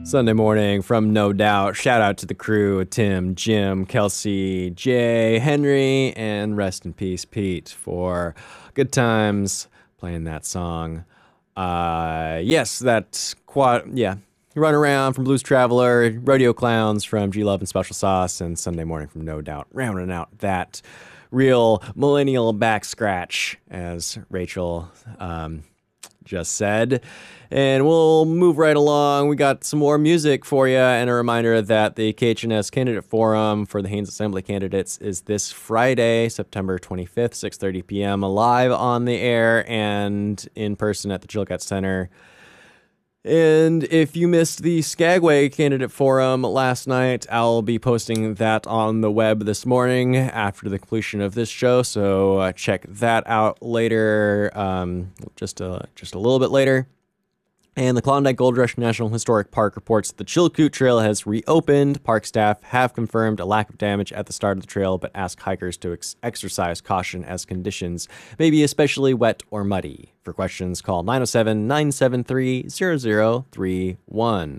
Sunday morning from No Doubt. Shout out to the crew, Tim, Jim, Kelsey, Jay, Henry, and rest in peace, Pete, for good times playing that song. Yes, that's quad. Yeah, Run Around from Blues Traveler, Rodeo Clowns from G Love and Special Sauce, and Sunday Morning from No Doubt. Rounding out that real millennial back scratch, as Rachel just said. And we'll move right along. We got some more music for you, and a reminder that the KHNS Candidate Forum for the Haines Assembly candidates is this Friday, September 25th, 6:30 p.m., live on the air and in person at the Chilcott Center. And if you missed the Skagway Candidate Forum last night, I'll be posting that on the web this morning after the completion of this show, so check that out later, just a little bit later. And the Klondike Gold Rush National Historic Park reports that the Chilkoot Trail has reopened. Park staff have confirmed a lack of damage at the start of the trail, but ask hikers to exercise caution as conditions may be especially wet or muddy. For questions, call 907-973-0031.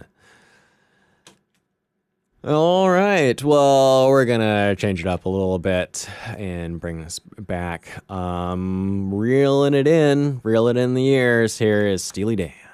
All right, well, we're going to change it up a little bit and bring this back. Reeling it in the years. Here is Steely Dan.